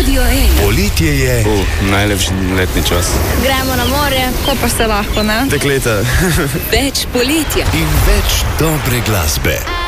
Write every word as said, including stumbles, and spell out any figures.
Radio ena. Poletje je. Uh, najlepši letni čas. Gremo na morje, ko pa se lahko, ne? Dekleta. Več poletja. In več dobre glasbe.